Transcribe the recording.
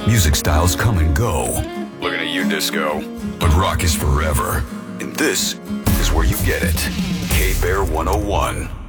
Music styles come and go. Looking at you, Disco. But rock is forever. And this is where you get it. K-Bear 101.